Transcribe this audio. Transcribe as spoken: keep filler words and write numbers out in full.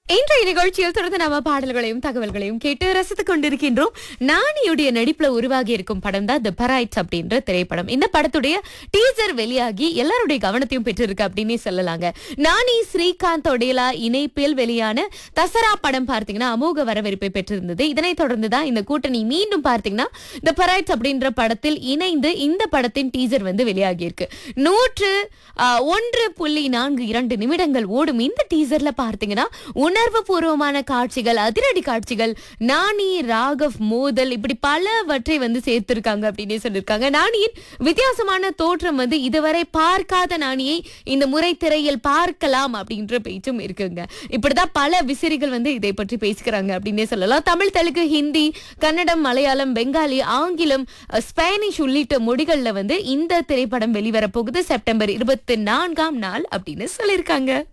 இன்றைய நிகழ்ச்சியில் தொடர்ந்து நாம பாடல்களையும் தகவல்களையும் கேட்டு ரசித்துக் கொண்டிருக்கின்றோம். நானியுடைய நடிப்புல உருவாகி இருக்கும் படம் தான் தி பரைட்ஸ் அப்படின்ற திரைப்படம். இந்த படத்துடைய டீசர் வெளியாகி எல்லாருடைய கவனத்தையும் பெற்றிருக்கு அப்படின்னே சொல்லலாங்க. நானி ஸ்ரீகாந்த் ஒடேலா இணைப்பில் வெளியான தசரா படம் பார்த்தீங்கன்னா அமோக வரவேற்பை பெற்றிருந்தது. இதனைத் தொடர்ந்துதான் இந்த கூட்டணி மீண்டும் பார்த்தீங்கன்னா தி பரைட்ஸ் அப்படின்ற படத்தில் இணைந்து இந்த படத்தின் டீசர் வந்து வெளியாகி இருக்கு. நூற்று ஆஹ், ஒன்று புள்ளி நான்கு இரண்டு நிமிடங்கள் ஓடும் இந்த டீசர்ல பார்த்தீங்கன்னா உணர்வு பூர்வமான காட்சிகள், அதிரடி காட்சிகள், நானி ராகவ் மோதல் இப்படி பலவற்றை வந்து சேர்த்திருக்காங்க அப்படின்னே சொல்லியிருக்காங்க. நானியின் வித்தியாசமான தோற்றம் வந்து இதுவரை பார்க்காத நானியை இந்த முறை திரையில் பார்க்கலாம் அப்படின்ற பேச்சும் இருக்குங்க. இப்படிதான் பல விசிறிகள் வந்து இதை பற்றி பேசிக்கிறாங்க அப்படின்னே சொல்லலாம். தமிழ், தெலுங்கு, ஹிந்தி, கன்னடம், மலையாளம், பெங்காலி, ஆங்கிலம், ஸ்பானிஷ் உள்ளிட்ட மொழிகள்ல வந்து இந்த திரைப்படம் வெளிவரப்போகுது செப்டம்பர் இருபத்தி நான்காம் நாள் அப்படின்னு சொல்லியிருக்காங்க.